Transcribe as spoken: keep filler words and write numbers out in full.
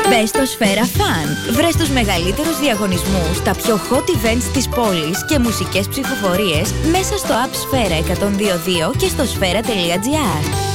Μπες στο Σφαίρα Fun. Βρες τους μεγαλύτερους διαγωνισμούς, τα πιο hot events της πόλης και μουσικές ψηφοφορίες μέσα στο app Σφαίρα εκατόν δύο δύο και στο σφαίρα τελεία τζι άρ.